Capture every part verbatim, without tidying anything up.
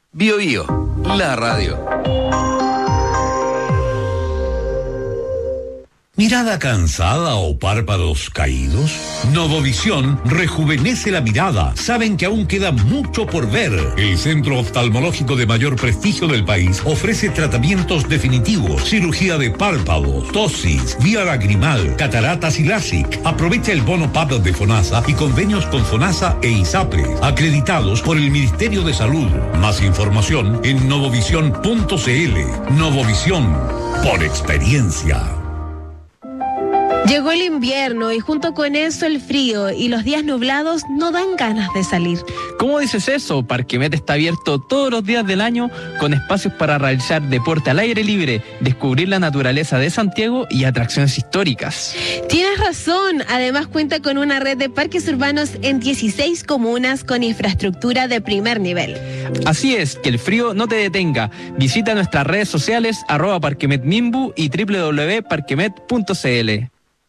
Bio Bio, la radio. ¿Mirada cansada o párpados caídos? Novovisión rejuvenece la mirada. Saben que aún queda mucho por ver. El centro oftalmológico de mayor prestigio del país ofrece tratamientos definitivos, cirugía de párpados, tosis, vía lagrimal, cataratas y LASIK. Aprovecha el bono P A P de FONASA y convenios con FONASA e ISAPRE, acreditados por el Ministerio de Salud. Más información en novovisión punto cl. Novovisión, por experiencia. Llegó el invierno y junto con eso el frío y los días nublados no dan ganas de salir. ¿Cómo dices eso? Parquemet está abierto todos los días del año con espacios para realizar deporte al aire libre, descubrir la naturaleza de Santiago y atracciones históricas. Tienes razón, además cuenta con una red de parques urbanos en dieciséis comunas con infraestructura de primer nivel. Así es, que el frío no te detenga. Visita nuestras redes sociales arroba parquemetmimbu y doble u doble u doble u punto parquemet punto cl.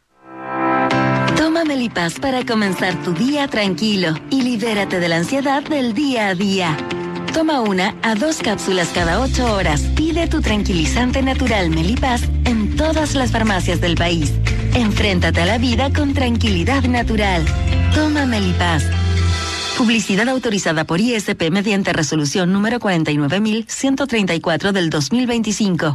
Toma Melipaz para comenzar tu día tranquilo y libérate de la ansiedad del día a día. Toma una a dos cápsulas cada ocho horas. Pide tu tranquilizante natural Melipaz en todas las farmacias del país. Enfréntate a la vida con tranquilidad natural. Toma Melipaz. Publicidad autorizada por I S P mediante resolución número cuarenta y nueve mil ciento treinta y cuatro del dos mil veinticinco.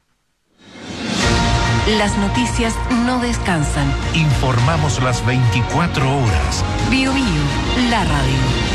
Las noticias no descansan. Informamos las veinticuatro horas. Bio Bio, la radio.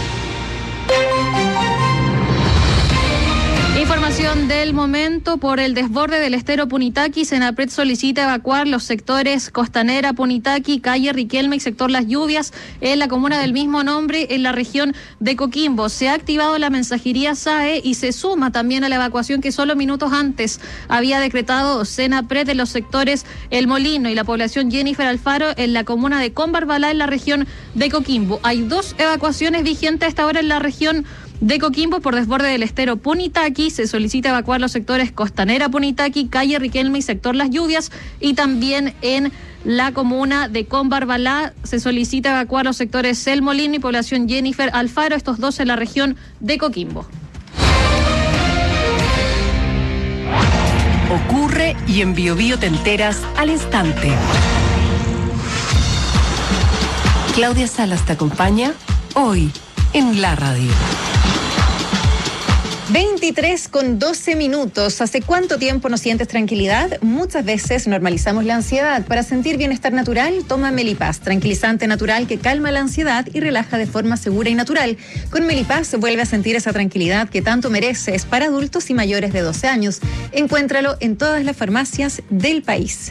Información del momento. Por el desborde del estero Punitaqui, Senapred solicita evacuar los sectores Costanera, Punitaqui, calle Riquelme y sector Las Lluvias en la comuna del mismo nombre en la región de Coquimbo. Se ha activado la mensajería S A E y se suma también a la evacuación que solo minutos antes había decretado Senapred en los sectores El Molino y la población Jennifer Alfaro en la comuna de Combarbalá en la región de Coquimbo. Hay dos evacuaciones vigentes a esta hora en la región de Coquimbo por desborde del estero Punitaqui. Se solicita evacuar los sectores Costanera, Punitaqui, calle Riquelme y sector Las Lluvias, y también en la comuna de Combarbalá se solicita evacuar los sectores El Molino y población Jennifer Alfaro, estos dos en la región de Coquimbo. Ocurre y en Bio Bio te enteras al instante. Claudia Salas te acompaña hoy en la radio. veintitrés con doce minutos. ¿Hace cuánto tiempo no sientes tranquilidad? Muchas veces normalizamos la ansiedad. Para sentir bienestar natural, toma Melipaz, tranquilizante natural que calma la ansiedad y relaja de forma segura y natural. Con Melipaz vuelve a sentir esa tranquilidad que tanto mereces para adultos y mayores de doce años. Encuéntralo en todas las farmacias del país.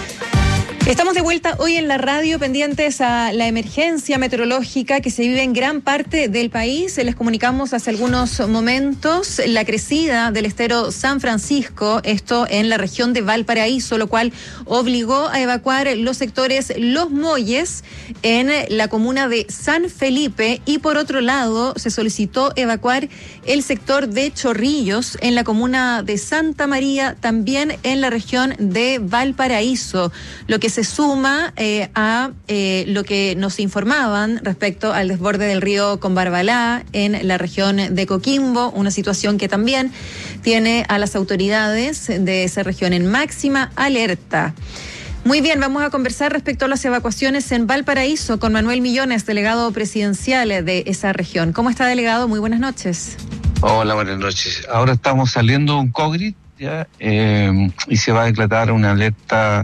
Estamos de vuelta hoy en la radio, pendientes a la emergencia meteorológica que se vive en gran parte del país. Les comunicamos hace algunos momentos la crecida del estero San Francisco, esto en la región de Valparaíso, lo cual obligó a evacuar los sectores Los Molles en la comuna de San Felipe, y por otro lado se solicitó evacuar el sector de Chorrillos en la comuna de Santa María, también en la región de Valparaíso, lo que se suma eh, a eh, lo que nos informaban respecto al desborde del río Combarbalá en la región de Coquimbo, una situación que también tiene a las autoridades de esa región en máxima alerta. Muy bien, vamos a conversar respecto a las evacuaciones en Valparaíso con Manuel Millones, delegado presidencial de esa región. ¿Cómo está, delegado? Muy buenas noches. Hola, buenas noches. Ahora estamos saliendo un COVID ya eh, y se va a declarar una alerta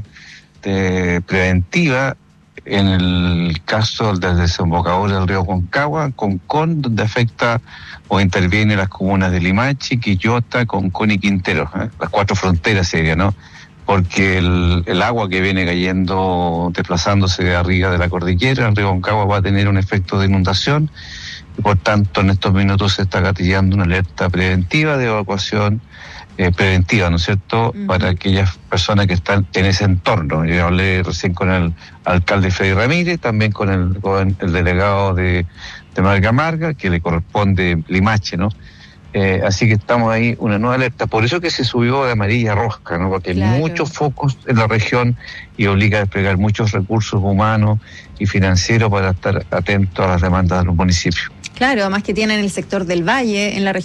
de preventiva en el caso del desembocador del río Concagua, Concón, donde afecta o interviene las comunas de Limache, Quillota, Concón y Quintero, ¿eh? Las cuatro fronteras sería, ¿no? Porque el, el agua que viene cayendo, desplazándose de arriba de la cordillera, el río Concagua va a tener un efecto de inundación, y por tanto en estos minutos se está gatillando una alerta preventiva de evacuación Eh, preventiva, ¿no es cierto?, uh-huh. para aquellas personas que están en ese entorno. Yo hablé recién con el alcalde Freddy Ramírez, también con el, con el delegado de, de Marga Marga, que le corresponde Limache, ¿no? Eh, así que estamos ahí, una nueva alerta. Por eso que se subió de amarilla a roja, ¿no? Porque claro, hay muchos focos en la región y obliga a desplegar muchos recursos humanos y financieros para estar atentos a las demandas de los municipios. Claro, además que tienen el sector del Valle en la región